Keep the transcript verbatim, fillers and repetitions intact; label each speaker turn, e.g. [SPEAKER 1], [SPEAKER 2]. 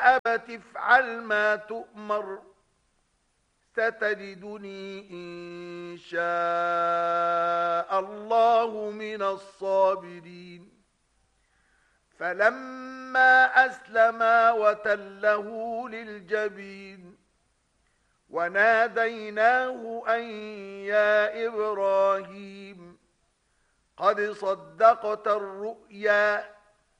[SPEAKER 1] أبت افعل ما تؤمر ستجدني إن شاء الله من الصابرين فلما أسلما وتله للجبين وناديناه أن يا إبراهيم قد صدقت الرؤيا